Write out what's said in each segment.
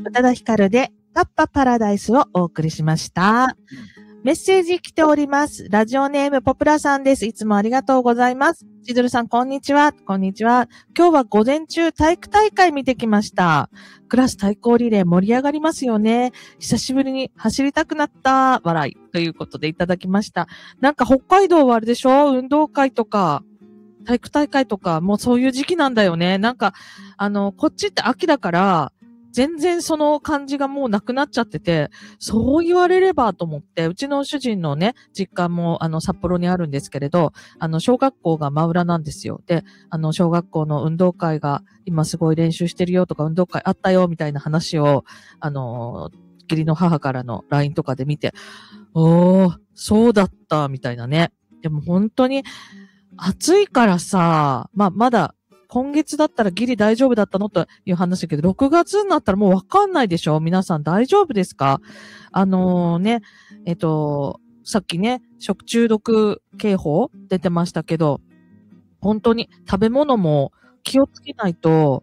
宇多田ヒカルでカッパパラダイスをお送りしました。メッセージ来ております。ラジオネームポプラさんです。いつもありがとうございます。千鶴さん、こんにちは。こんにちは。今日は午前中体育大会見てきました。クラス対抗リレー盛り上がりますよね。久しぶりに走りたくなった。笑い。ということでいただきました。なんか北海道はあれでしょ？運動会とか、体育大会とか、もうそういう時期なんだよね。なんか、こっちって秋だから、全然その感じがもうなくなっちゃってて、そう言われればと思って、うちの主人のね、実家も札幌にあるんですけれど、小学校が真裏なんですよ。で、小学校の運動会が今すごい練習してるよとか、運動会あったよみたいな話を、義理の母からの LINE とかで見て、おー、そうだった、みたいなね。でも本当に暑いからさ、まだ、今月だったらギリ大丈夫だったのという話だけど、6月になったらもうわかんないでしょ？皆さん大丈夫ですか？さっきね、食中毒警報出てましたけど、本当に食べ物も気をつけないと、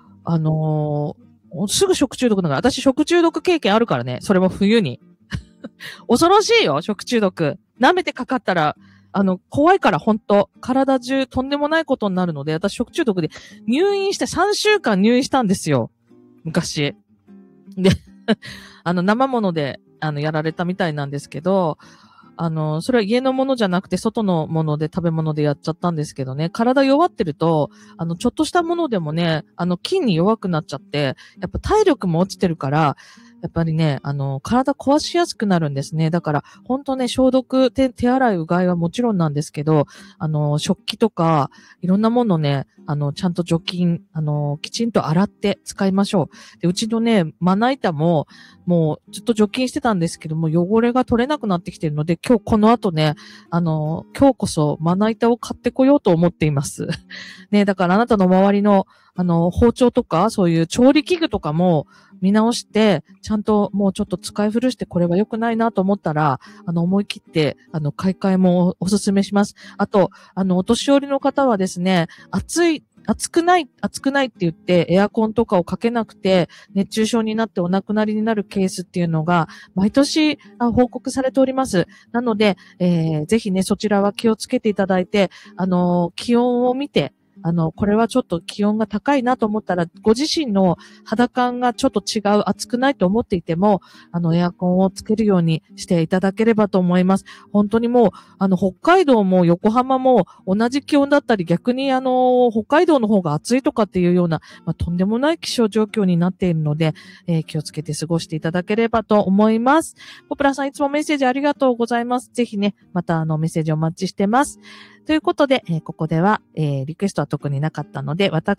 すぐ食中毒だから、私食中毒経験あるからね、それも冬に。恐ろしいよ、食中毒。舐めてかかったら、怖いから本当体中とんでもないことになるので、私食中毒で入院して3週間入院したんですよ。昔。で、生物で、やられたみたいなんですけど、それは家のものじゃなくて外のもので食べ物でやっちゃったんですけどね、体弱ってると、ちょっとしたものでもね、筋に弱くなっちゃって、やっぱ体力も落ちてるから、やっぱりね、体壊しやすくなるんですね。だから、ほんとね、消毒、手洗い、うがいはもちろんなんですけど、食器とか、いろんなものね、ちゃんと除菌、きちんと洗って使いましょう。で、うちのね、まな板も、もうずっと除菌してたんですけども、汚れが取れなくなってきてるので、今日この後ね、今日こそまな板を買ってこようと思っています。ね、だからあなたの周りの、包丁とか、そういう調理器具とかも見直して、ちゃんともうちょっと使い古してこれは良くないなと思ったら、思い切って、買い替えもお勧めします。あと、お年寄りの方はですね、暑くないって言って、エアコンとかをかけなくて、熱中症になってお亡くなりになるケースっていうのが、毎年報告されております。なので、ぜひね、そちらは気をつけていただいて、気温を見て、これはちょっと気温が高いなと思ったら、ご自身の肌感がちょっと違う、暑くないと思っていても、エアコンをつけるようにしていただければと思います。本当にもう、北海道も横浜も同じ気温だったり、逆に北海道の方が暑いとかっていうような、とんでもない気象状況になっているので、気をつけて過ごしていただければと思います。ポプラさんいつもメッセージありがとうございます。ぜひね、またメッセージお待ちしてます。ということで、ここでは、リクエストは特になかったので、私